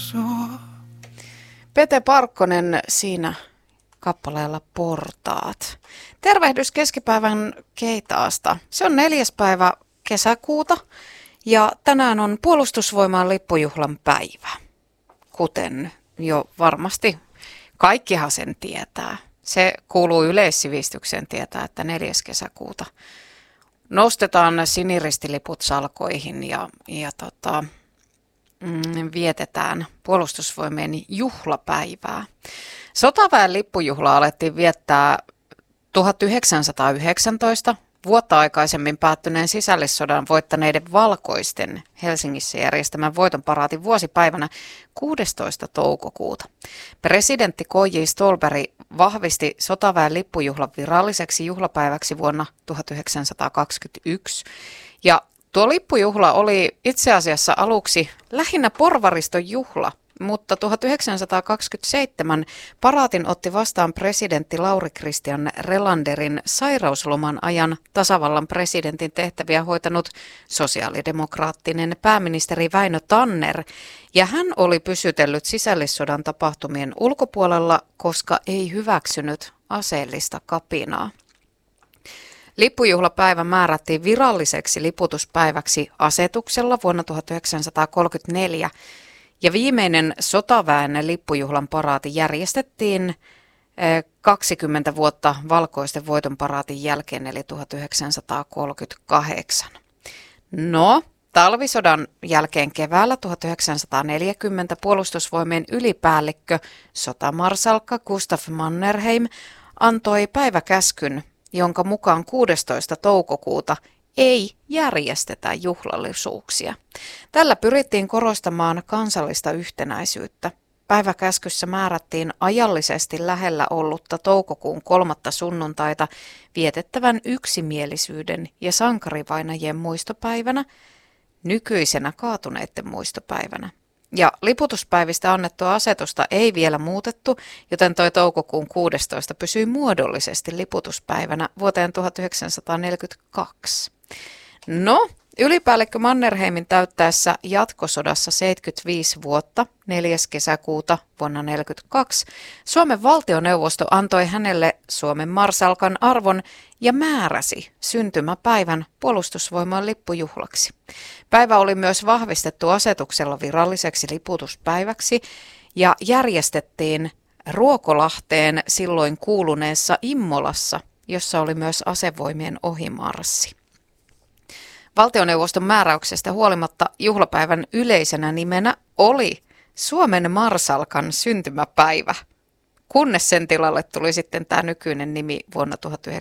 sua. Pete Parkkonen siinä kappaleella Portaat. Tervehdys keskipäivän Keitaasta. Se on 4. päivä kesäkuuta ja tänään on Puolustusvoimain lippujuhlan päivä. Kuten jo varmasti kaikkihan sen tietää. Se kuuluu yleissivistykseen tietää, että 4. kesäkuuta nostetaan siniristiliput salkoihin ja vietetään Puolustusvoimien juhlapäivää. Sotaväen lippujuhla alettiin viettää 1919 vuotta aikaisemmin päättyneen sisällissodan voittaneiden valkoisten Helsingissä järjestämän voitonparaatin vuosipäivänä 16. toukokuuta. Presidentti K.J. Ståhlberg vahvisti sotaväen lippujuhlan viralliseksi juhlapäiväksi vuonna 1921 ja tuo lippujuhla oli itse asiassa aluksi lähinnä porvariston juhla, mutta 1927 paraatin otti vastaan presidentti Lauri Christian Relanderin sairausloman ajan tasavallan presidentin tehtäviä hoitanut sosiaalidemokraattinen pääministeri Väinö Tanner, ja hän oli pysytellyt sisällissodan tapahtumien ulkopuolella, koska ei hyväksynyt aseellista kapinaa. Lippujuhlapäivä määrättiin viralliseksi liputuspäiväksi asetuksella vuonna 1934 ja viimeinen sotaväen lippujuhlan paraati järjestettiin 20 vuotta valkoisten voitonparaatin jälkeen eli 1938. No, talvisodan jälkeen keväällä 1940 Puolustusvoimien ylipäällikkö sotamarsalkka Gustav Mannerheim antoi päiväkäskyn, jonka mukaan 16. toukokuuta ei järjestetä juhlallisuuksia. Tällä pyrittiin korostamaan kansallista yhtenäisyyttä. Päiväkäskyssä määrättiin ajallisesti lähellä ollutta toukokuun 3. sunnuntaita vietettävän yksimielisyyden ja sankarivainajien muistopäivänä, nykyisenä kaatuneiden muistopäivänä. Ja liputuspäivistä annettua asetusta ei vielä muutettu, joten toi toukokuun 16. pysyi muodollisesti liputuspäivänä vuoteen 1942. No, ylipäällikkö Mannerheimin täyttäessä jatkosodassa 75 vuotta 4. kesäkuuta vuonna 1942 Suomen valtioneuvosto antoi hänelle Suomen marsalkan arvon ja määräsi syntymäpäivän Puolustusvoimain lippujuhlaksi. Päivä oli myös vahvistettu asetuksella viralliseksi liputuspäiväksi ja järjestettiin Ruokolahteen silloin kuuluneessa Immolassa, jossa oli myös asevoimien ohimarssi. Valtioneuvoston määräyksestä huolimatta juhlapäivän yleisenä nimenä oli Suomen marsalkan syntymäpäivä, kunnes sen tilalle tuli sitten tämä nykyinen nimi vuonna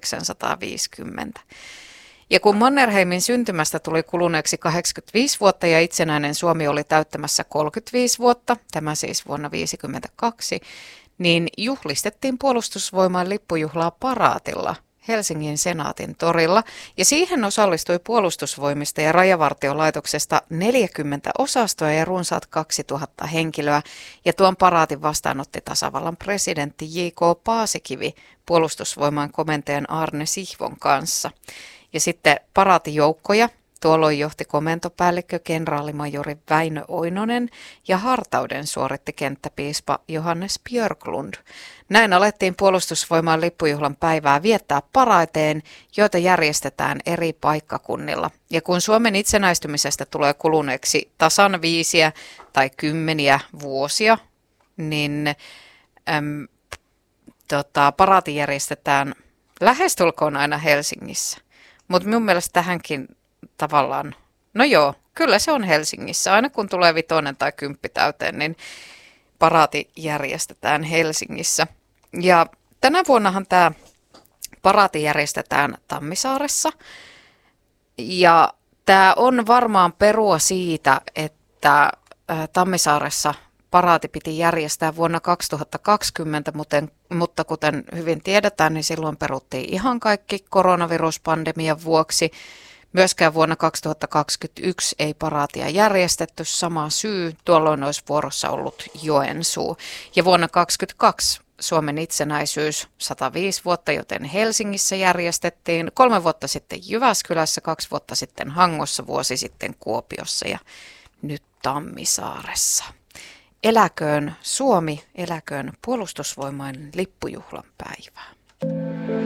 1950. Ja kun Mannerheimin syntymästä tuli kuluneeksi 85 vuotta ja itsenäinen Suomi oli täyttämässä 35 vuotta, tämä siis vuonna 1952, niin juhlistettiin Puolustusvoimain lippujuhlaa paraatilla Helsingin Senaatin torilla, ja siihen osallistui Puolustusvoimista ja Rajavartiolaitoksesta 40 osastoa ja runsaat 2000 henkilöä, ja tuon paraatin vastaanotti tasavallan presidentti J.K. Paasikivi Puolustusvoimain komentajan Arne Sihvon kanssa. Ja sitten paraatijoukkoja tuolloin johti komentopäällikkö kenraalimajori Väinö Oinonen ja hartauden suoritti kenttäpiispa Johannes Björklund. Näin alettiin Puolustusvoimain lippujuhlan päivää viettää paraiteen, joita järjestetään eri paikkakunnilla. Ja kun Suomen itsenäistymisestä tulee kuluneeksi tasan 5 tai 10 vuosia, niin paraati järjestetään lähestulkoon aina Helsingissä. Mutta minun mielestä tähänkin tavallaan, no joo, kyllä se on Helsingissä. Aina kun tulee 5 tai 10 täyteen, niin paraati järjestetään Helsingissä. Ja tänä vuonnahan tämä paraati järjestetään Tammisaaressa. Ja tämä on varmaan perua siitä, että Tammisaaressa paraati piti järjestää vuonna 2020, mutta kuten hyvin tiedetään, niin silloin peruttiin ihan kaikki koronaviruspandemian vuoksi. Myöskään vuonna 2021 ei paraatia järjestetty, sama syy, tuolloin olisi vuorossa ollut Joensuu. Ja vuonna 2022 Suomen itsenäisyys 105 vuotta, joten Helsingissä järjestettiin, 3 vuotta sitten Jyväskylässä, 2 vuotta sitten Hangossa, vuosi sitten Kuopiossa ja nyt Tammisaaressa. Eläköön Suomi, eläköön puolustusvoimain lippujuhlan päivää.